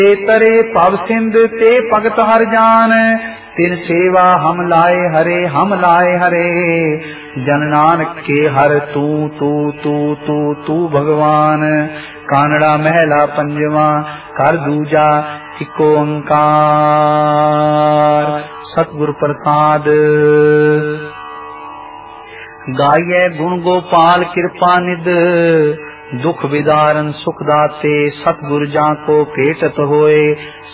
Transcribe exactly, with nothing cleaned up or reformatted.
ते तरे पव सिंध ते भगत हर जान, तिन सेवा हम लाए हरे हम लाए हरे। जन नानक के हर तू तू तू तू तू भगवान। कानड़ा महला पंजवा कर दूजा इको ओंकार। सतगुर प्रसाद। गाये गुण गोपाल कृपा निध, दुख विदारन सुख दाते। सतगुर जाको भेटत होए